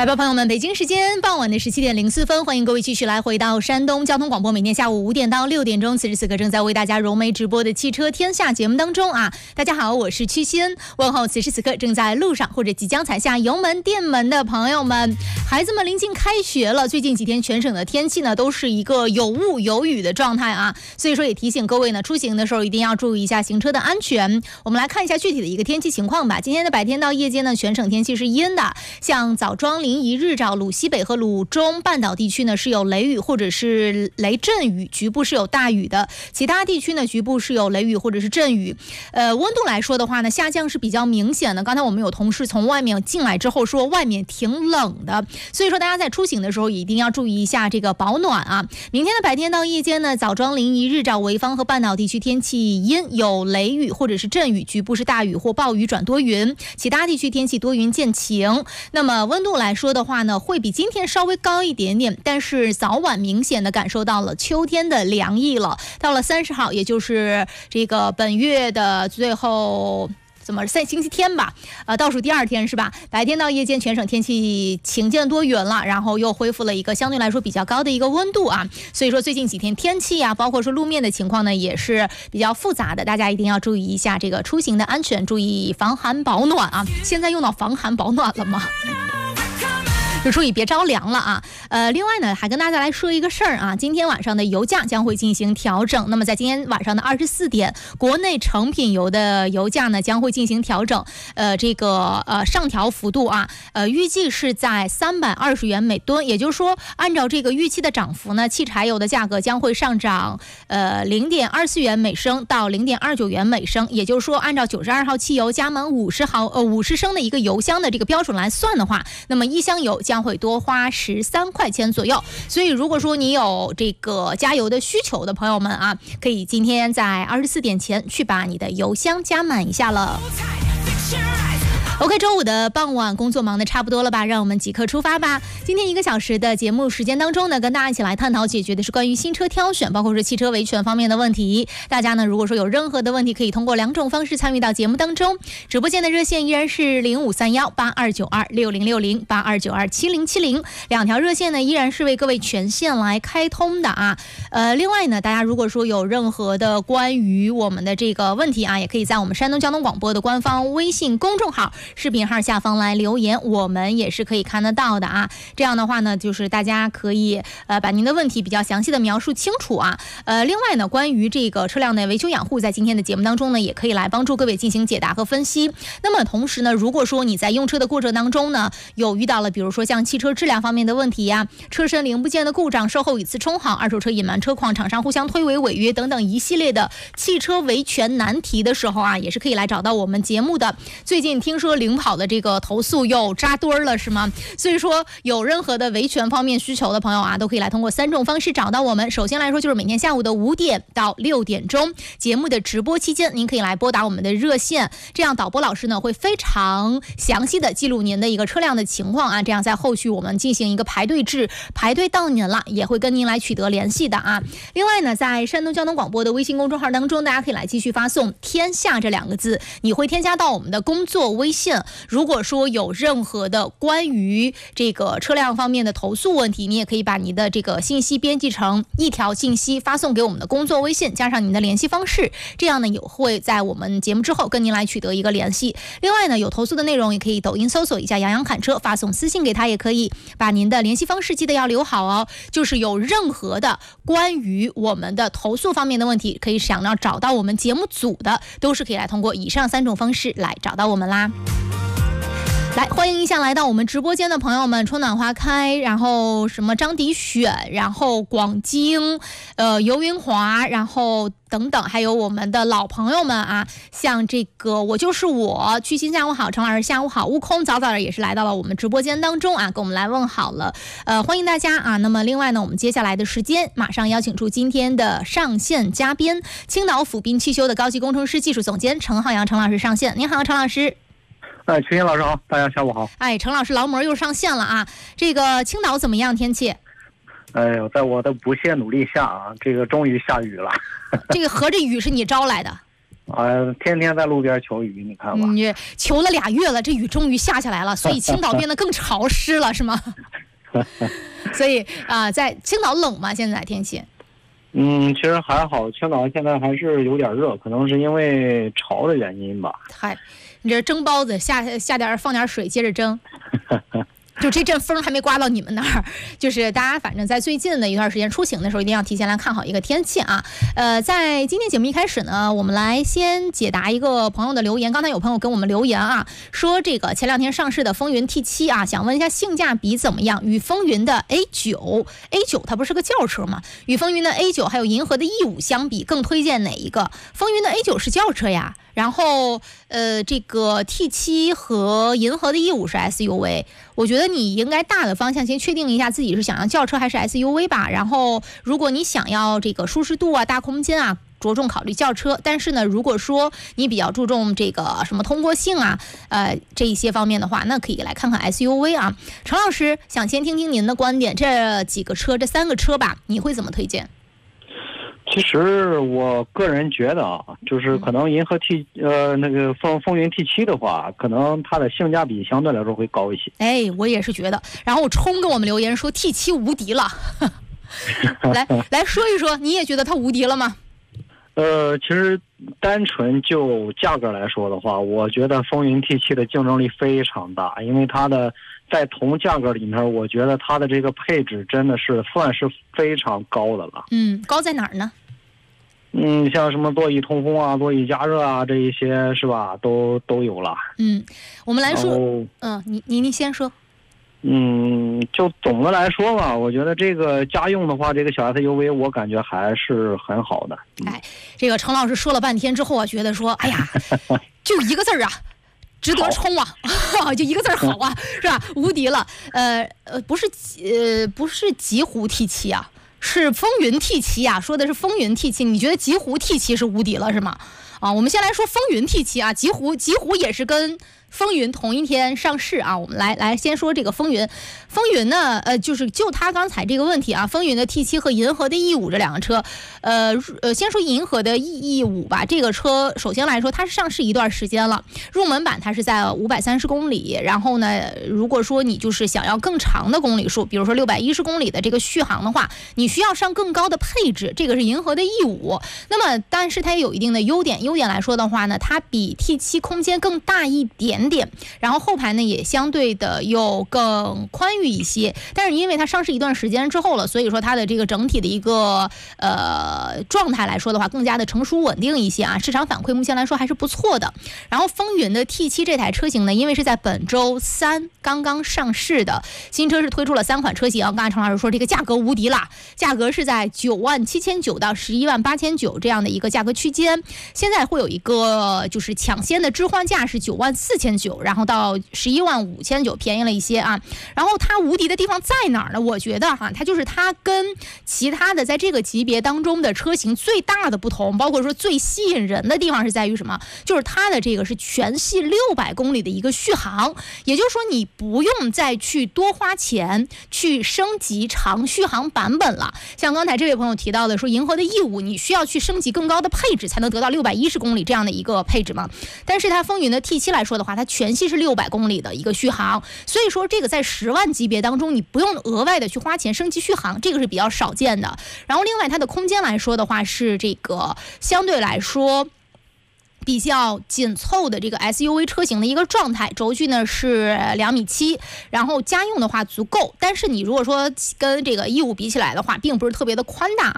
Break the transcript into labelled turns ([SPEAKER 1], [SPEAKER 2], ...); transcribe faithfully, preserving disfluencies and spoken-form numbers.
[SPEAKER 1] 来吧，朋友们，北京时间傍晚的十七点零四分，欢迎各位继续来回到山东交通广播，每天下午五点到六点钟，此时此刻正在为大家融媒直播的汽车天下节目当中啊。大家好，我是曲欣，问候此时此刻正在路上或者即将踩下油门电门的朋友们。孩子们临近开学了，最近几天全省的天气呢都是一个有雾有雨的状态啊，所以说也提醒各位呢，出行的时候一定要注意一下行车的安全。我们来看一下具体的一个天气情况吧。今天的白天到夜间呢，全省天气是阴的，像枣庄、临沂、日照、鲁西北和鲁中半岛地区呢是有雷雨或者是雷阵雨，局部是有大雨的，其他地区呢局部是有雷雨或者是阵雨。呃，温度来说的话呢，下降是比较明显的。刚才我们有同事从外面进来之后说外面挺冷的，所以说大家在出行的时候也一定要注意一下这个保暖啊。明天的白天到夜间呢，枣庄、临沂、日照、潍坊和半岛地区天气阴，有雷雨或者是阵雨，局部是大雨或暴雨转多云，其他地区天气多云见晴。那么温度来说的话呢，会比今天稍微高一点点，但是早晚明显的感受到了秋天的凉意了。到了三十号，也就是这个本月的最后怎么在星期天吧，呃，倒数第二天是吧？白天到夜间全省天气晴间多云了，然后又恢复了一个相对来说比较高的一个温度啊。所以说最近几天天气啊，包括说路面的情况呢，也是比较复杂的，大家一定要注意一下这个出行的安全，注意防寒保暖啊。现在用到防寒保暖了吗？就注意别着凉了啊！呃，另外呢，还跟大家来说一个事儿啊，今天晚上的油价将会进行调整。那么在今天晚上的二十四点，国内成品油的油价呢将会进行调整，呃，这个呃上调幅度啊，呃，预计是在三百二十元每吨。也就是说，按照这个预期的涨幅呢，汽柴油的价格将会上涨呃零点二四元每升到零点二九元每升。也就是说，按照九十二号汽油加满五十毫呃五十升的一个油箱的这个标准来算的话，那么一箱油将将会多花十三块钱左右。所以如果说你有这个加油的需求的朋友们啊，可以今天在二十四点前去把你的油箱加满一下了。OK， 周五的傍晚工作忙得差不多了吧？让我们即刻出发吧。今天一个小时的节目时间当中呢，跟大家一起来探讨解决的是关于新车挑选，包括是汽车维权方面的问题。大家呢，如果说有任何的问题，可以通过两种方式参与到节目当中。直播间的热线依然是零五三幺八二九二六零六零八二九二七零七零，两条热线呢依然是为各位全线来开通的啊。呃，另外呢，大家如果说有任何的关于我们的这个问题啊，也可以在我们山东交通广播的官方微信公众号视频号下方来留言，我们也是可以看得到的啊。这样的话呢，就是大家可以呃把您的问题比较详细的描述清楚啊。呃，另外呢，关于这个车辆的维修养护，在今天的节目当中呢，也可以来帮助各位进行解答和分析。那么同时呢，如果说你在用车的过程当中呢，有遇到了比如说像汽车质量方面的问题呀、车身零部件的故障、售后以次充好、二手车隐瞒车况、厂商互相推诿违约等等一系列的汽车维权难题的时候啊，也是可以来找到我们节目的。最近听说领跑的这个投诉又扎堆了是吗？所以说有任何的维权方面需求的朋友啊，都可以来通过三种方式找到我们。首先来说就是每天下午的五点到六点钟节目的直播期间，您可以来拨打我们的热线，这样导播老师呢会非常详细的记录您的一个车辆的情况啊，这样在后续我们进行一个排队制，排队到您了也会跟您来取得联系的啊。另外呢，在山东交通广播的微信公众号当中，大家可以来继续发送天下这两个字，你会添加到我们的工作微信。如果说有任何的关于这个车辆方面的投诉问题，你也可以把你的这个信息编辑成一条信息发送给我们的工作微信，加上您的联系方式，这样呢也会在我们节目之后跟您来取得一个联系。另外呢，有投诉的内容也可以抖音搜索一下杨洋侃车，发送私信给他也可以，把您的联系方式记得要留好哦。就是有任何的关于我们的投诉方面的问题，可以想要找到我们节目组的，都是可以来通过以上三种方式来找到我们啦。来，欢迎一下来到我们直播间的朋友们，春暖花开，然后什么张迪选，然后广京，呃，游云华，然后等等，还有我们的老朋友们啊，像这个我就是我，曲欣下午好，陈老师下午好，悟空早早的也是来到了我们直播间当中啊，跟我们来问好了，呃，欢迎大家啊。那么另外呢，我们接下来的时间马上邀请出今天的上线嘉宾，青岛府滨汽修的高级工程师、技术总监陈浩洋陈老师上线。您好，陈老师。
[SPEAKER 2] 哎，曲欣老师好，大家下午好。
[SPEAKER 1] 哎，陈老师劳模又上线了啊！这个青岛怎么样天气？
[SPEAKER 2] 哎呦，在我的不懈努力下啊，这个终于下雨了。
[SPEAKER 1] 这个合着雨是你招来的？
[SPEAKER 2] 啊、呃，天天在路边求雨，你看吧。
[SPEAKER 1] 你、嗯、求了俩月了，这雨终于下下来了，所以青岛变得更潮湿了，是吗？所以啊、呃，在青岛冷吗？现在天气？
[SPEAKER 2] 嗯，其实还好，青岛现在还是有点热，可能是因为潮的原因吧。
[SPEAKER 1] 嗨，你这蒸包子下下点放点水，接着蒸。就这阵风还没刮到你们那儿，就是大家反正在最近的一段时间出行的时候，一定要提前来看好一个天气啊。呃，在今天节目一开始呢，我们来先解答一个朋友的留言。刚才有朋友跟我们留言啊，说这个前两天上市的风云 T 七 啊，想问一下性价比怎么样？与风云的 A 九 A 九它不是个轿车吗？与风云的 A 九还有银河的 E 五相比，更推荐哪一个？风云的 A 九是轿车呀。然后，呃，这个 T 七 和银河的 E 五是 S U V， 我觉得你应该大的方向先确定一下自己是想要轿车还是 S U V 吧。然后，如果你想要这个舒适度啊、大空间啊，着重考虑轿车。但是呢，如果说你比较注重这个什么通过性啊，呃，这一些方面的话，那可以来看看 S U V 啊。陈老师想先听听您的观点，这几个车，这三个车吧，你会怎么推荐？
[SPEAKER 2] 其实我个人觉得啊，就是可能银河 T 呃那个风风云 T 七 的话，可能它的性价比相对来说会高一些。
[SPEAKER 1] 哎，我也是觉得。然后我冲跟我们留言说 T 七 无敌了，来来说一说，你也觉得它无敌了吗？
[SPEAKER 2] 呃，其实单纯就价格来说的话，我觉得风云 T 七 的竞争力非常大，因为它的在同价格里面，我觉得它的这个配置真的是算是非常高的了。
[SPEAKER 1] 嗯，高在哪儿呢？
[SPEAKER 2] 嗯，像什么座椅通风啊、座椅加热啊，这一些是吧，都都有了。
[SPEAKER 1] 嗯，我们来说，嗯，你你你先说。
[SPEAKER 2] 嗯，就总的来说吧，我觉得这个家用的话，这个小 S U V 我感觉还是很好的。
[SPEAKER 1] 嗯、哎，这个程老师说了半天之后啊，觉得说，哎呀，就一个字儿啊。值得冲啊，就一个字好啊，是吧？无敌了。呃呃，不是呃不是极狐 T 七 啊，是风云 T 七 啊，说的是风云 T 七。你觉得极狐 T 七 是无敌了是吗？啊，我们先来说风云 T 七 啊，极狐极狐也是跟风云同一天上市啊。我们来来先说这个风云，风云呢，呃，就是就他刚才这个问题啊，风云的 T 七 和银河的 E 五这两个车，呃呃，先说银河的 E 五吧。这个车首先来说，它是上市一段时间了，入门版它是在五百三十公里，然后呢，如果说你就是想要更长的公里数，比如说六百一十公里的这个续航的话，你需要上更高的配置，这个是银河的 E 五。那么，但是它也有一定的优点，优点来说的话呢，它比 T 七 空间更大一点点，然后后排呢也相对的又更宽裕一些。但是因为它上市一段时间之后了，所以说它的这个整体的一个呃状态来说的话，更加的成熟稳定一些啊。市场反馈目前来说还是不错的。然后风云的 T 七 这台车型呢，因为是在本周三刚刚上市的，新车是推出了三款车型。刚才程老师说这个价格无敌啦，价格是在九万七千九到十一万八千九这样的一个价格区间。现在会有一个就是抢先的置换价是九万四千九，然后到十一万五千九，便宜了一些啊。然后它无敌的地方在哪儿呢？我觉得哈，它就是它跟其他的在这个级别当中的车型最大的不同，包括说最吸引人的地方是在于什么？就是它的这个是全系六百公里的一个续航，也就是说你不用再去多花钱去升级长续航版本了。像刚才这位朋友提到的说，银河的 E 五你需要去升级更高的配置才能得到六百一十公里这样的一个配置嘛？但是它风云的 T 七 来说的话，它全系是六百公里的一个续航，所以说这个在十万级别当中，你不用额外的去花钱升级续航，这个是比较少见的。然后另外它的空间来说的话，是这个相对来说比较紧凑的这个 S U V 车型的一个状态，轴距呢是两米七，然后家用的话足够，但是你如果说跟这个 E 五比起来的话，并不是特别的宽大啊。